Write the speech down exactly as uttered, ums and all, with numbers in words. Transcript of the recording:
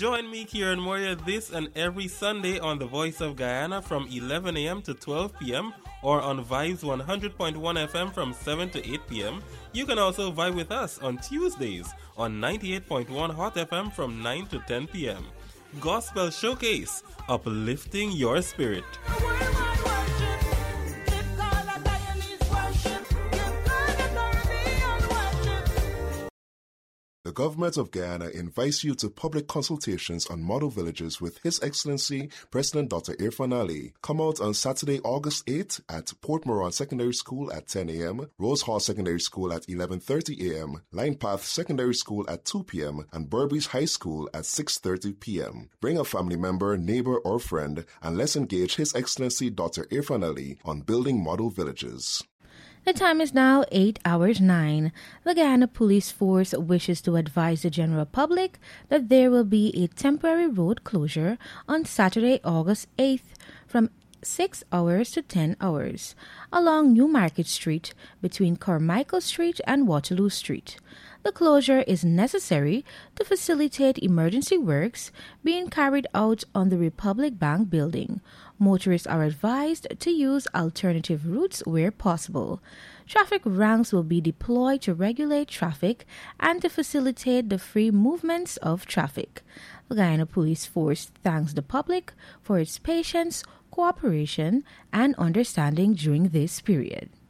Join me, Kieran Moria, this and every Sunday on The Voice of Guyana from eleven a.m. to twelve p.m. or on Vibes one hundred point one F M from seven to eight p.m. You can also vibe with us on Tuesdays on ninety-eight point one Hot F M from nine to ten p.m. Gospel Showcase, uplifting your spirit. The Government of Guyana invites you to public consultations on model villages with His Excellency President Doctor Irfaan Ali. Come out on Saturday, August eighth at Port Moran Secondary School at ten a.m., Rose Hall Secondary School at eleven thirty a.m., Line Path Secondary School at two p.m., and Burbridge High School at six thirty p.m. Bring a family member, neighbor, or friend, and let's engage His Excellency Doctor Irfaan Ali on building model villages. The time is now eight hours nine. The Guyana Police Force wishes to advise the general public that there will be a temporary road closure on Saturday, August eighth from six hours to ten hours along Newmarket Street between Carmichael Street and Waterloo Street. The closure is necessary to facilitate emergency works being carried out on the Republic Bank building. Motorists are advised to use alternative routes where possible. Traffic ranks will be deployed to regulate traffic and to facilitate the free movements of traffic. The Guyana Police Force thanks the public for its patience, cooperation, and understanding during this period.